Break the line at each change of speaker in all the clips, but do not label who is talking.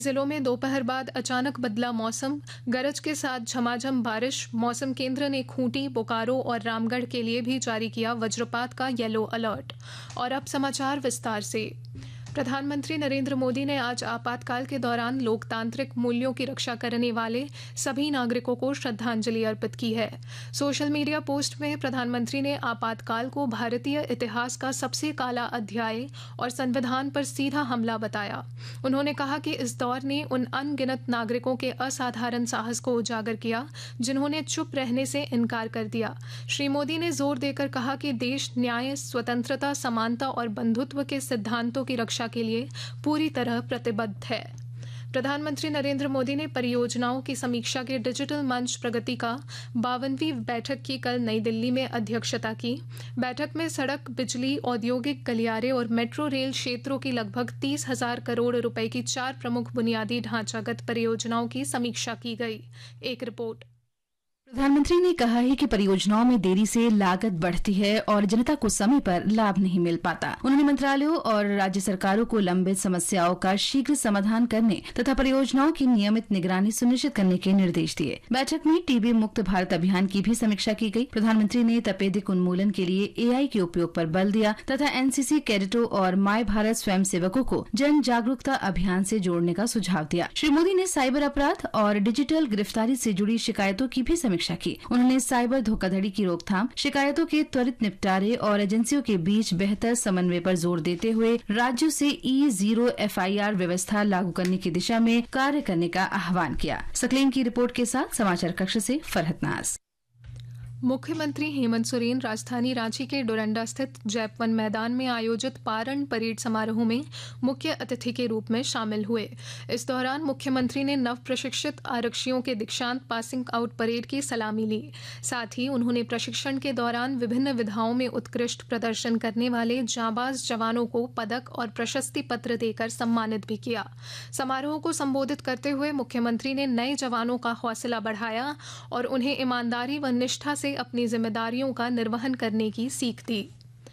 जिलों में दोपहर बाद अचानक बदला मौसम, गरज के साथ झमाझम बारिश। मौसम केंद्र ने खूंटी, बोकारो और रामगढ़ के लिए भी जारी किया वज्रपात का येलो अलर्ट। और अब समाचार विस्तार से। प्रधानमंत्री नरेंद्र मोदी ने आज आपातकाल के दौरान लोकतांत्रिक मूल्यों की रक्षा करने वाले सभी नागरिकों को श्रद्धांजलि अर्पित की है। सोशल मीडिया पोस्ट में प्रधानमंत्री ने आपातकाल को भारतीय इतिहास का सबसे काला अध्याय और संविधान पर सीधा हमला बताया। उन्होंने कहा कि इस दौर ने उन अनगिनत नागरिकों के असाधारण साहस को उजागर किया जिन्होंने चुप रहने से इनकार कर दिया। श्री मोदी ने जोर देकर कहा कि देश न्याय, स्वतंत्रता, समानता और बंधुत्व के सिद्धांतों की रक्षा के लिए पूरी तरह प्रतिबद्ध है। प्रधानमंत्री नरेंद्र मोदी ने परियोजनाओं की समीक्षा के डिजिटल मंच प्रगति का 52वीं बैठक की कल नई दिल्ली में अध्यक्षता की। बैठक में सड़क, बिजली, औद्योगिक गलियारे और मेट्रो रेल क्षेत्रों की लगभग 30,000 करोड़ रुपए की 4 प्रमुख बुनियादी ढांचागत परियोजनाओं की समीक्षा की गई। एक रिपोर्ट।
प्रधानमंत्री ने कहा है कि परियोजनाओं में देरी से लागत बढ़ती है और जनता को समय पर लाभ नहीं मिल पाता। उन्होंने मंत्रालयों और राज्य सरकारों को लंबित समस्याओं का शीघ्र समाधान करने तथा परियोजनाओं की नियमित निगरानी सुनिश्चित करने के निर्देश दिए। बैठक में टीबी मुक्त भारत अभियान की भी समीक्षा की गई। प्रधानमंत्री ने तपेदिक उन्मूलन के लिए AI के उपयोग पर बल दिया तथा NCC कैडेटों और माय भारत स्वयं सेवकों को जन जागरूकता अभियान से जोड़ने का सुझाव दिया। श्री मोदी ने साइबर अपराध और डिजिटल गिरफ्तारी से जुड़ी शिकायतों की भी समीक्षा की। उन्होंने साइबर धोखाधड़ी की रोकथाम, शिकायतों के त्वरित निपटारे और एजेंसियों के बीच बेहतर समन्वय पर जोर देते हुए राज्यों से E0 FIR व्यवस्था लागू करने की दिशा में कार्य करने का आह्वान किया। सकलेन की रिपोर्ट के साथ समाचार कक्ष से फरहत नाज।
मुख्यमंत्री हेमंत सोरेन राजधानी रांची के डोरंडा स्थित जैपवन मैदान में आयोजित पारण परेड समारोह में मुख्य अतिथि के रूप में शामिल हुए। इस दौरान मुख्यमंत्री ने नव प्रशिक्षित आरक्षियों के दीक्षांत पासिंग आउट परेड की सलामी ली। साथ ही उन्होंने प्रशिक्षण के दौरान विभिन्न विधाओं में उत्कृष्ट प्रदर्शन करने वाले जांबाज जवानों को पदक और प्रशस्ति पत्र देकर सम्मानित भी किया। समारोह को संबोधित करते हुए मुख्यमंत्री ने नए जवानों का हौसला बढ़ाया और उन्हें ईमानदारी व निष्ठा से अपनी जिम्मेदारियों का निर्वहन करने की सीख दी।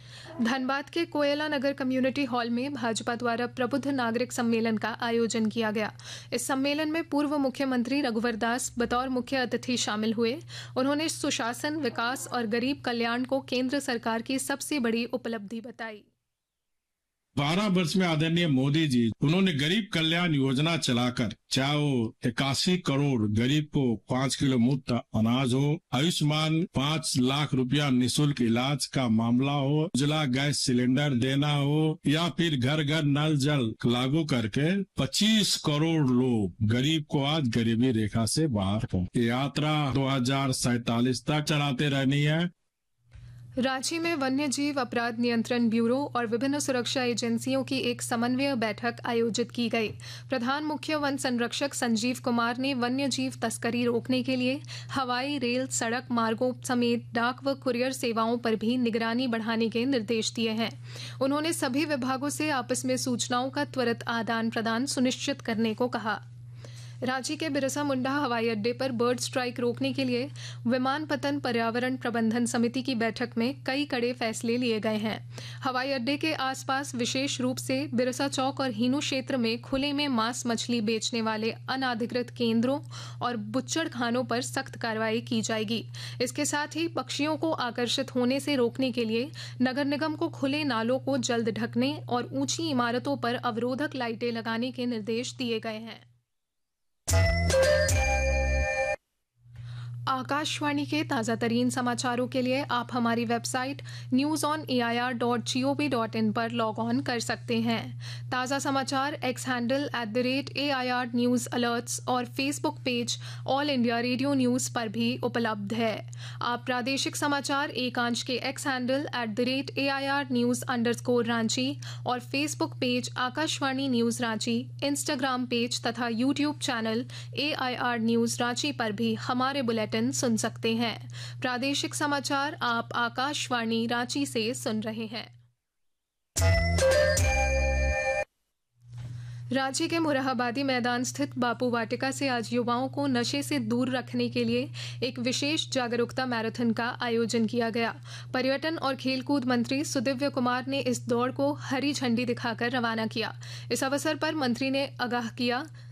धनबाद के कोयला नगर कम्युनिटी हॉल में भाजपा द्वारा प्रबुद्ध नागरिक सम्मेलन का आयोजन किया गया। इस सम्मेलन में पूर्व मुख्यमंत्री रघुवर दास बतौर मुख्य अतिथि शामिल हुए। उन्होंने सुशासन, विकास और गरीब कल्याण को केंद्र सरकार की सबसे बड़ी उपलब्धि बताई।
12 वर्ष में आदरणीय मोदी जी उन्होंने गरीब कल्याण योजना चलाकर, चाहे वो 81 करोड़ गरीब को 5 किलो मुफ्त अनाज हो, आयुष्मान 5 लाख रुपया निःशुल्क इलाज का मामला हो, उज्ज्वला गैस सिलेंडर देना हो, या फिर घर घर नल जल लागू करके 25 करोड़ लोग गरीब को आज गरीबी रेखा से बाहर हो। यात्रा 2047 तक चलाते रहनी है।
रांची में वन्य जीव अपराध नियंत्रण ब्यूरो और विभिन्न सुरक्षा एजेंसियों की एक समन्वय बैठक आयोजित की गई। प्रधान मुख्य वन संरक्षक संजीव कुमार ने वन्य जीव तस्करी रोकने के लिए हवाई, रेल, सड़क मार्गों समेत डाक व कुरियर सेवाओं पर भी निगरानी बढ़ाने के निर्देश दिए हैं। उन्होंने सभी विभागों से आपस में सूचनाओं का त्वरित आदान प्रदान सुनिश्चित करने को कहा। रांची के बिरसा मुंडा हवाई अड्डे पर बर्ड स्ट्राइक रोकने के लिए विमानपत्तन पर्यावरण प्रबंधन समिति की बैठक में कई कड़े फैसले लिए गए हैं। हवाई अड्डे के आसपास विशेष रूप से बिरसा चौक और हीनू क्षेत्र में खुले में मांस मछली बेचने वाले अनाधिकृत केंद्रों और बुच्चड़ खानों पर सख्त कार्रवाई की जाएगी। इसके साथ ही पक्षियों को आकर्षित होने से रोकने के लिए नगर निगम को खुले नालों को जल्द ढकने और ऊंची इमारतों पर अवरोधक लाइटें लगाने के निर्देश दिए गए हैं। आकाशवाणी के ताज़ा तरीन समाचारों के लिए आप हमारी वेबसाइट newsonair.gov.in पर लॉग ऑन कर सकते हैं। ताज़ा समाचार x handle @AIR news alerts और Facebook page all India radio news पर भी उपलब्ध है। आप प्रादेशिक समाचार एकांश के एक्स हैंडल @AIR न्यूज़_रांची और Facebook page Akashvani news Ranchi, Instagram page तथा YouTube channel AIR news Ranchi पर भी हमारे बुलेटिन सुन सकते हैं। प्रादेशिक समाचार आप आकाशवाणी रांची से सुन रहे हैं। रांची के मुराहाबादी मैदान स्थित बापू वाटिका से आज युवाओं को नशे से दूर रखने के लिए एक विशेष जागरूकता मैराथन का आयोजन किया गया। पर्यटन और खेलकूद मंत्री सुदिव्य कुमार ने इस दौड़ को हरी झंडी दिखाकर रवाना किया। इस अवसर पर मंत्री ने आगाह किया